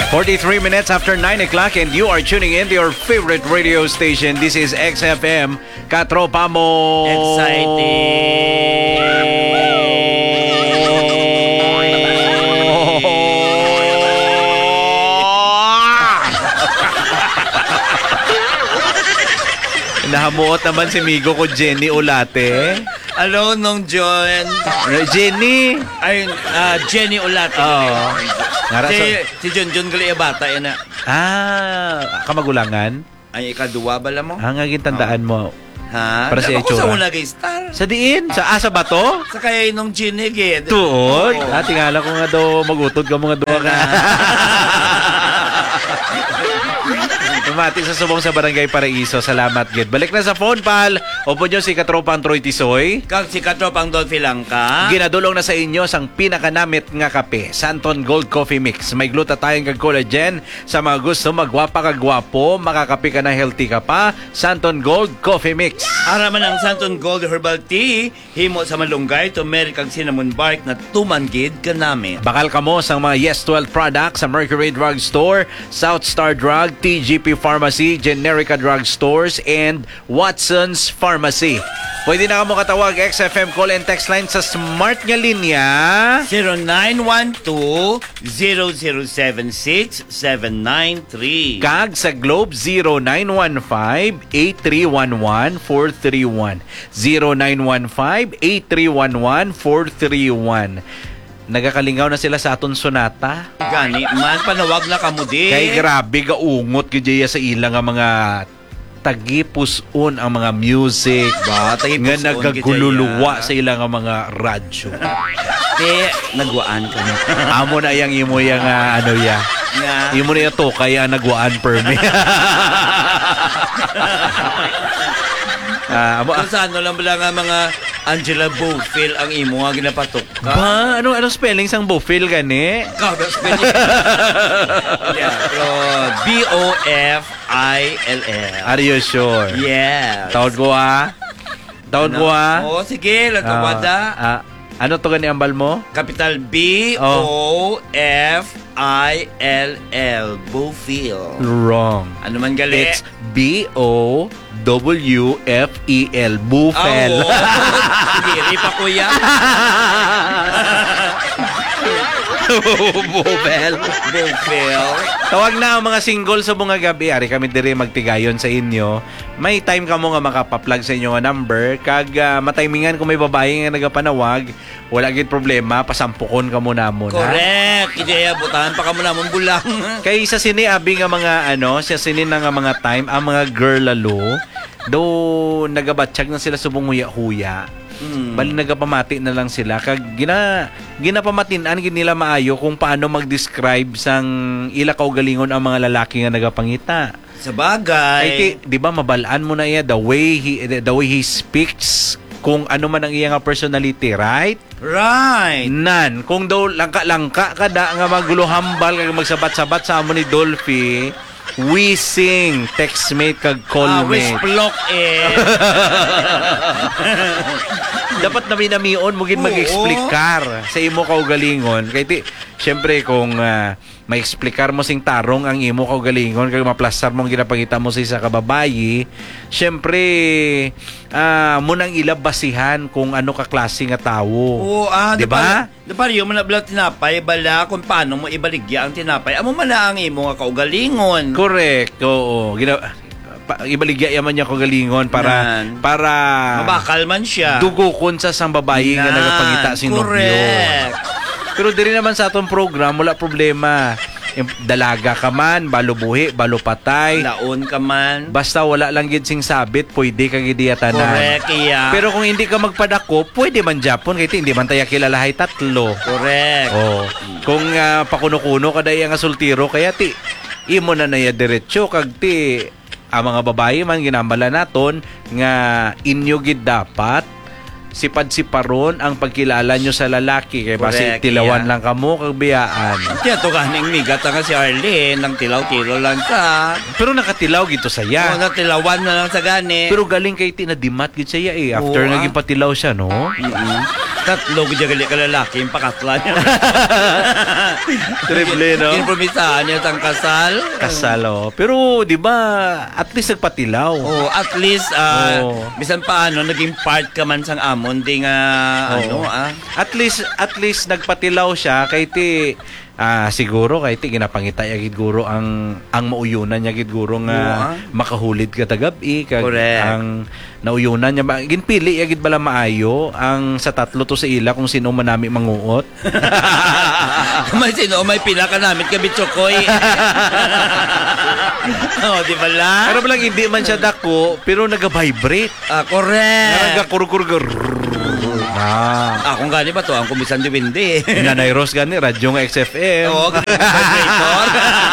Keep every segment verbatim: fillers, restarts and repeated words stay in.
forty-three minutes after nine o'clock and you are tuning in to your favorite radio station. This is X F M. Katropa mo! Exciting! Nahamuot naman si Migo ko, Jenny Olate. Hello, nung John. Jenny! Ay, uh, Jenny Olate. Oo. Si, si John John Galia bata yan na. Ah, kamagulangan? Ay, ikaduwa bala mo? Ang aging tandaan mo. Ha? Para sa Ako itsura. sa una kay Star. Sa diin? Sa asa ba to? Sa kaya nung Jenny gid. Tuod? Oo. Ah, tingala ko nga daw magutod ka mga duwa ka. Tumati sa subong sa Barangay Paraiso. Salamat, Gid. Balik na sa phone, pal. Opo nyo si Katropang Troy Tisoy. Kag si Katropang Dolphy Langka. Ginadulong na sa inyo sang pinakanamit nga kape. Santon Gold Coffee Mix. May glutathione kag collagen. Sa mga gusto magwapa kag gwapo, makakape ka na healthy ka pa. Santon Gold Coffee Mix. Araman ang Santon Gold Herbal Tea. Himo sa malunggay, turmeric kag cinnamon bark na tumanggid ka namin. Bakal ka mo sa mga Yes twelve products sa Mercury Drug Store, South Star Drug, T G P Pharmacy, Generica Drug Stores, and Watson's Pharmacy. Pwede na ka mo katawag X F M call and text line sa smart nga linya zero nine one two, zero zero seven six, seven nine three. kag sa Globe zero nine one five, eight three one one, four three one zero nine one five, eight three one one, four three one. Nagakalingaw na sila sa aton sonata. Gani man panawag na kamo di. Kay grabe gaungot gidya sa ilang nga mga tagipuson ang mga music ba nga tagipuson nagagululuwa sa ilang nga mga radyo. Te nagwaan ka na. Amo na yang imo yang uh, ano ya. Nga. Imo na to kaya nagwaan per me. Ah, amo Kung sa ano lang bala nga mga Angela Bofill ang imo nga ginapatok ka. ba ano ano spelling sang Bofill gani? Kada spelling. Yeah, pero B O F I L L. Are you sure? Yes. Tawad ko ha. Tawad ko ha. Oo, sige, latawada. Ah, ah, ano to gani ambal mo? Capital B O F I L L. Bofill. Wrong. Ano man gali? It's B O W F E L. Buffel. Oh, sige, ripa ko yan. Buffel. Bofill. Tawag na ang mga single sa mga gabi. Ari kami diri magtigayon sa inyo. May time ka mo nga makapaplug sa inyo nga number. Kag uh, matimingan kung may babae nga nagapanawag, wala gid problema, pasampukon ka mo namon. Correct. Ideya, butahan pa ka mo namon bulang. Kay sa sini abi nga mga ano, sa sini na nga mga time, ang mga girl lalo, do nagabatsyag na sila subong huya-huya. Hmm. Bali nagapamati na lang sila kag gina ginapamatinan gid nila maayo kung paano mag-describe sang ila kaugalingon ang mga lalaki nga nagapangita. Sa bagay. Ay, kay, di ba mabalaan mo na iya the way he the, the way he speaks kung ano man ang iya nga personality, right? Right. Nan, kung daw langka-langka kada nga maguluhambal kag magsabat-sabat sa amo ni Dolphy, we sing textmate kag Ah, wish callmate. block eh. Dapat na minamion mo gid Oo. mag-explikar sa imo kaugalingon kay ti syempre kung uh, ma-explikar mo sing tarong ang imo kaugalingon kag maplastar mo ang ginapangita mo sa isa ka babayi, syempre uh, mo nang ilabasihan kung ano ka klase nga tawo. Oo, ah, Di ba? Di ba yung manabla tinapay, bala kung paano mo ibaligya ang tinapay. Amo man ang imo nga kaugalingon. Correct. Oo. Gina pa, ibaligya yaman niya kaugalingon para Yan. para Mabakal man siya. dugokon sa sang babayi nga Yan. nagapangita si nobyo. Correct. Pero diri naman sa atong program, wala problema. Dalaga ka man, balo buhi, balo patay. Laon ka man. Basta wala lang gid sing sabit, pwede kag idiyatanan. Correct, iya. Pero kung hindi ka magpadako, pwede man Japon kay hindi man tayo kilalahay tatlo. Correct. Oh. Kung uh, pakuno-kuno kada nga sultiro kaya ti imo na naya diretso kag ti ang mga babae man ginambala naton nga inyo gid dapat sipad-siparon ang pagkilala nyo sa lalaki kay basi Correct, tilawan yeah. lang kamo kag biyaan. Kaya to kaning migat nga si Arlene, nang tilaw-tilaw lang ka. Pero nakatilaw gito Yeah. saya. O, natilawan na lang sa gani. Pero galing kay tinadimat gid siya eh after Oo, nga ah. gipatilaw siya no. Mm-mm. Tatlo ko gali ka lalaki, yung pakaslan niya. Triple, no? Kinpromisahan niya ang kasal. Kasal, oh. Pero, di ba, at least nagpatilaw. Oh, at least, ah, Oo. bisan paano, naging part ka man sang amon, di nga, ano, Oo. ah. At least, at least nagpatilaw siya, kay ti, ah, siguro, kay ti, ginapangita yagid guro ang, ang mauyunan yagid guro nga, Oo, ah. makahulid ka tagabi, kag, Correct. ang nauyunan niya, ma- ginpili yagid bala maayo, ang sa tatlo to sa ila, kung sino man nami manguot. May sino, may pila ka namin, kabitsokoy. Oh, di ba lang? Pero lang hindi man siya dako, pero nag-vibrate. Ah, correct. Nagakurkur Ah. Akong gani ba to? Ang kumisan di windi. Nanay Rose gani, radyo nga X F M. Oo, vibrator.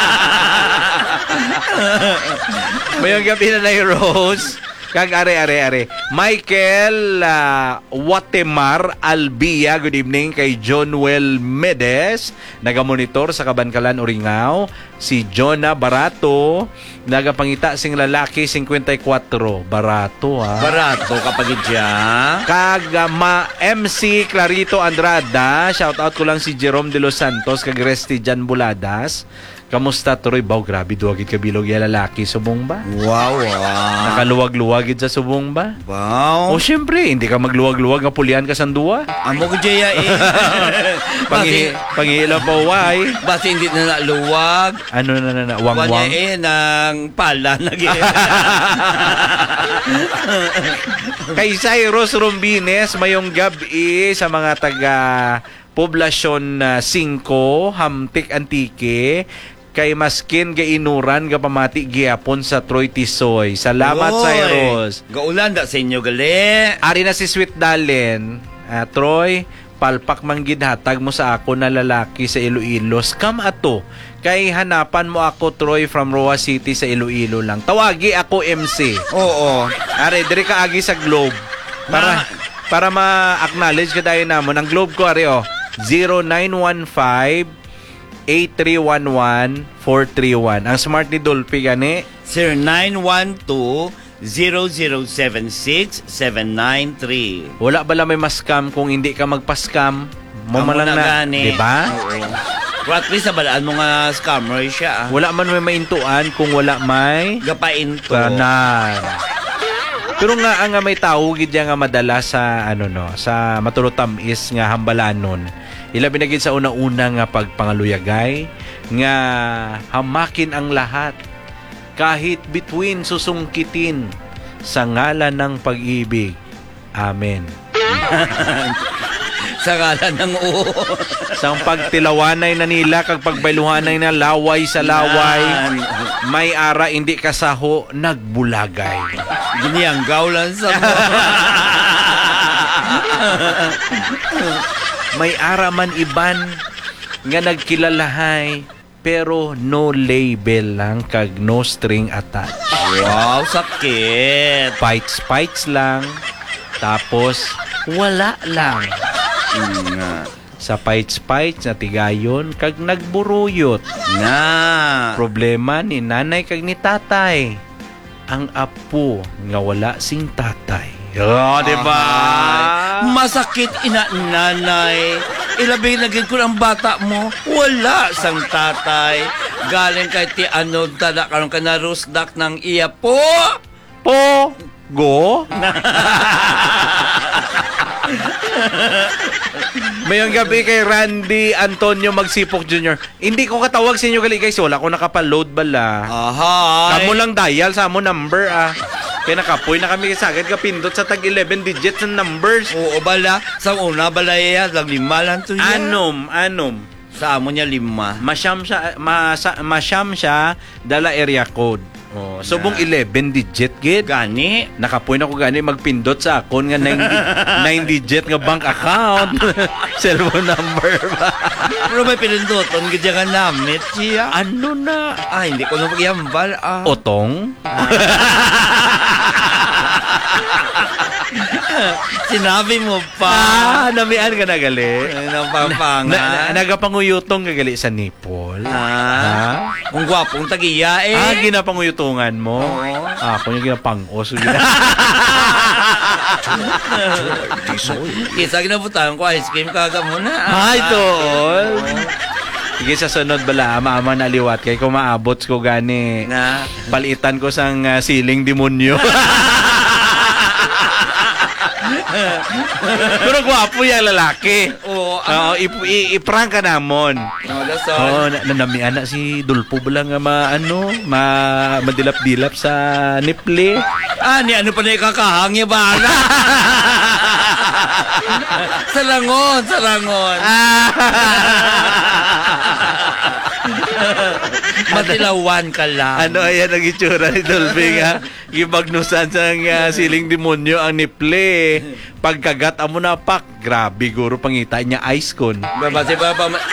Mayong gabi na Nanay Rose. Kag are are are. Michael uh, Watemar Albia, good evening kay John Well Medes, nagamonitor sa Kabankalan Uringao. Si Jonah Barato, nagapangita sing lalaki fifty-four. Barato ha. Barato kapag idya. Kag uh, ma M C Clarito Andrada, shout out ko lang si Jerome De Los Santos kag Resty Jan Buladas. Kamusta turoy baw, grabe duwagid kabilog ya lalaki subong ba? Wow, wow. Nakaluwag-luwagid sa subong ba? Wow. O syempre, hindi ka magluwag-luwag nga pulian ka sa duwa. Amo ko dya eh. Pangi Basi, pangihila pa why? basi hindi na naluwag. Ano na na na Wanya wang-wang. eh, ng pala. Nag- Kay Cyrus Rumbines, mayong gabi sa mga taga Poblasyon uh, five, Hamtik Antique, kay Maskin Gainuran gapamati giapon sa Troy Tisoy. Salamat Oy, Cyrus. Gaulan da sa inyo gali. Ari na si Sweet Dalen. Uh, Troy, palpak manggid hatag mo sa ako na lalaki sa Iloilo. Scam ato. Kay hanapan mo ako Troy from Roa City sa Iloilo lang. Tawagi ako M C. Oo. Ari, diri ka agi sa Globe. Para Ma- para ma-acknowledge ka tayo namon. Ang Globe ko ari oh. zero nine one five, eight three one one, four three one. Ang smart ni Dolphy gani. zero nine one two, zero zero seven six, seven nine three. Wala bala may mas-scam kung hindi ka magpa-scam. Mo Amo man lang na na, gani. di ba? Oo. Pero at least nabalaan mo nga scammer siya. Ah. Wala man may maintuan kung wala may Gapain to. kanan. Pero nga ang nga may tao gid nga madala sa ano no, sa matulutam is nga hambalanon. Ila binagid sa una-una nga pagpangaluyagay nga hamakin ang lahat kahit between susungkitin sa ngalan ng pag-ibig. Amen. Sa ngalan ng oo. Sang pagtilawanay na nila kag pagbailuhanay na laway sa laway, may ara hindi kasaho nagbulagay. Ganyan gaulan sa mo. May ara man iban nga nagkilalahay pero no label lang kag no string attached. Wow, sakit. Fights fights lang tapos wala lang. Nga. Sa fights fights na tigayon kag nagburuyot. Na. Problema ni nanay kag ni tatay. Ang apo nga wala sing tatay. Oh, di ba? Masakit ina nanay. Ilabing lagyan ko ang bata mo. Wala sang tatay. Galing kay ti ano tada karon ka na rusdak ng iya po. Po go. Mayong gabi kay Randy Antonio Magsipok Junior Hindi ko katawag sa inyo gali guys. Wala ko nakapaload bala. Aha. Kamo lang dial sa mo number ah. Kaya nakapoy na kami sa agad kapindot sa tag eleven digits ng numbers. Oo bala. Sa una bala iya. Lag lima lang to iya. Anom, anom. Sa amo niya lima. Masyam siya, masa, masyam siya dala area code. Oh, subong eleven digit gid. Gani. Nakapoy na ko gani magpindot sa akon nga nine digit nga bank account. Cellphone number ba? Pero may pinunduton gadya ka namit siya. Ano na? Ah, hindi ko na magyambal. Ah. Otong? Sinabi mo pa. Ah, namian ka na gali. Napapangan. Na, nagapanguyutong ka gali sa nipol. Ah. Ang gwapong tagiya eh. Ah, ginapanguyutungan mo? Oo. Ah, kung yung ginapangos. Gina- Isa ginabutan ko, ice cream kaga muna. Ay, tol. Sige, sa sunod bala, ama-ama na liwat kay kung maabot ko gani. Na? Palitan ko sang uh, siling demonyo. Pero gwapo yung lalaki. Oo. Oo, ip- i- i-prank ka namon. Oh, that's all. Oo, na- nanamian na si Dulpo bala nga ma, ano, ma, madilap-dilap sa niple. Ah, ni ano pa na ikakahangya ba? Salangon, salangon. Matilawan ka lang. Ano ayan ang itsura ni Dolphy nga? Gibagnusan sa uh, siling demonyo ang niple. Pagkagat amo na pak, grabe guro pangita niya ice cone. Babasi ba pa? ma-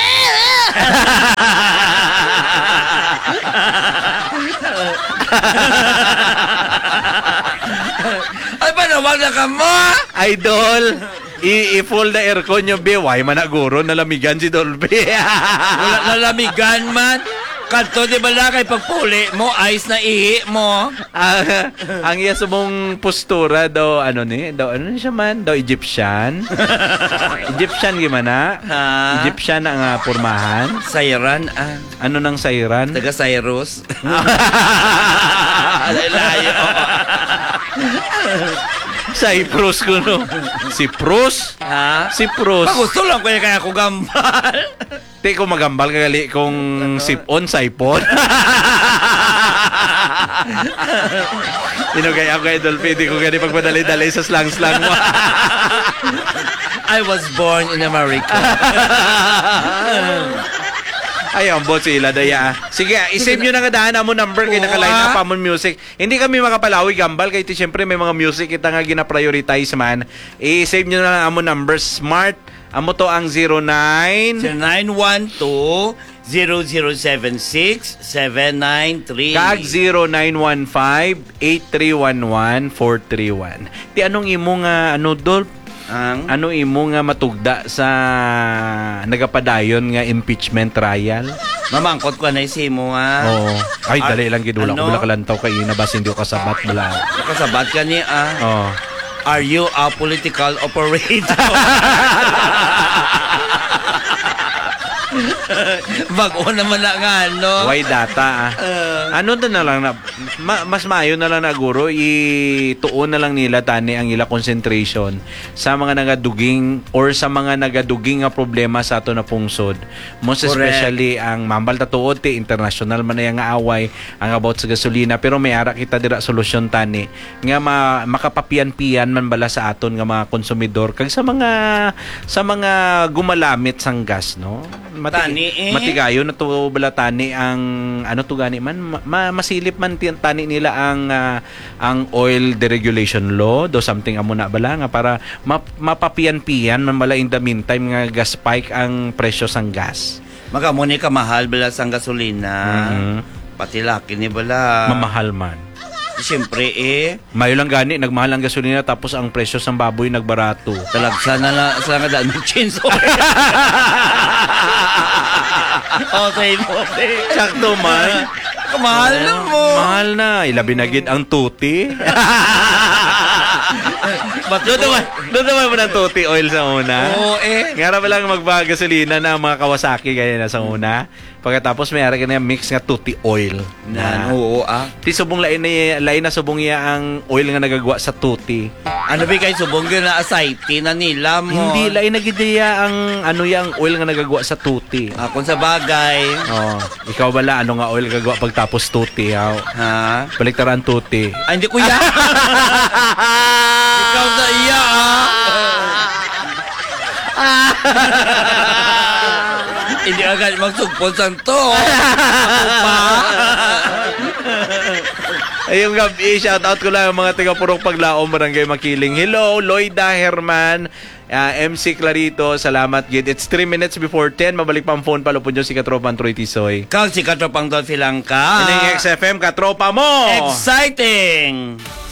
Ay, panawag na ka mo? Idol, i- i-full the aircon yung beway, managuro, nalamigan si Dolphy. Wala nalamigan man. Kanto, di ba na kay pagpuli mo, ice na ihi mo? ang, ang iya sumong postura daw, ano ni, daw, ano siya man, daw Egyptian. Egyptian gimana? Ha? Egyptian ang uh, pormahan. Sayran, ah. Ano nang sayran? Taga Cyrus. Layo. Cyprus ko no. Si Prus? Ha? Si Prus. Pagusto lang ko kaya ako gambal. Di ko magambal kagali kung sipon, saipon. Tinugay ako kay Dolphy, di ko gani pagpadali-dali sa slang-slang mo. I was born in America. Ay, ang bot sila daya. Sige, isave nyo na nga daan mo number kay Oo, naka-line up ah. Amon Music. Hindi kami makapalawi gambal kay ti syempre may mga music kita nga gina-prioritize man. I-save nyo na lang amon number smart. Amo to ang zero nine nine one two, zero zero seven six, seven nine three. kag zero nine one five, eight three one one, four three one. Ti anong imo nga ano Dolp? Ang Ano imo nga matugda sa nagapadayon nga impeachment trial? mamangkot ko na isi mo nga. Oo. Ay, Ah, dali lang gidula ko ano? bala kalantaw kay ina bas hindi ko kasabat bala. Nakasabat ka niya ah. Oh. Are you a political operator? Bago naman na nga, no? Why data ah. Ano na na lang na ma- mas maayo na lang na guro ituon na lang nila tani ang ila concentration sa mga nagaduging or sa mga nagaduging nga problema sa ato na pungsod. Most Correct. especially ang mambal ta tuod ti international man na yang nga away ang about sa gasolina pero may ara kita dira solusyon tani nga ma- makapapian-pian man bala sa aton nga mga konsumidor kag sa mga sa mga gumalamit sang gas no. Mati- Tani, eh. Matigayo na to bala tani ang ano to gani man ma- masilip man ti- tani nila ang ah, ang oil deregulation law do something amo na bala nga para map- mapapian-pian man bala in the meantime nga gas spike ang presyo sang gas. Magamuni ka mahal bala sa gasolina. Mhm. Pati laki ni bala. Mamahal man. Siyempre eh. Mayo lang gani nagmahal ang gasolina tapos ang presyo sang baboy nagbarato. Talagsa na lang sa nga daan ng chinso. Oh, say mo. Sakto man. Kamahal na mo. Mahal na. Ilabi na gid ang tuti. Ba't Doon naman, doon naman mo ng tuti oil sa una. Oo eh. Ngara pa lang magpagasolina na ang mga Kawasaki kaya na sa una. Pagkatapos may ara ka na mix nga tuti oil. Na, oo ah. Ti subong lain na lain na subong iya ang oil nga nagagawa sa tuti. Ano ba kay subong yun na asayte na nila mo? Hindi lain na gid iya ang ano ya ang oil nga nagagawa sa tuti. Ah, kung sa bagay. Oh, ikaw bala ano nga oil gagawa pagtapos tuti ha. Ha? Baliktaran tuti. Ay, hindi ko yan. Ikaw sa iya ah. Hindi agad magsugpon sa to. Ako pa. Ayun gabi, shout out ko lang ang mga taga Purok Paglaom, Barangay Makiling. Hello, Loida Herman, uh, M C Clarito, salamat gid. It's three minutes before ten. Mabalik pa ang phone, palupon nyo si Katropan Troy Tisoy. Kang si Katropang Dolphy lang ka. Ining X F M, Katropa mo! Exciting!